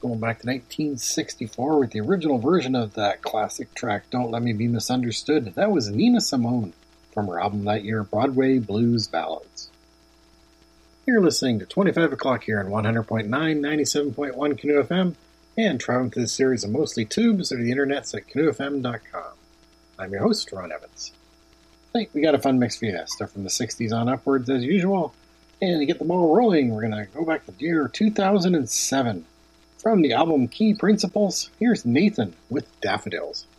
going back to 1964 with the original version of that classic track, Don't Let Me Be Misunderstood. That was Nina Simone from her album that year, Broadway Blues Ballads. You're listening to 25 o'clock here on 100.9, 97.1 Canoe FM, and traveling through the series of mostly tubes of the internets at canoefm.com. I'm your host, Ron Evans. Tonight we got a fun mix for you, stuff from the 60s on upwards as usual, and to get the ball rolling, we're going to go back to the year 2007. From the album Key Principles, here's Nathan with Daffodils.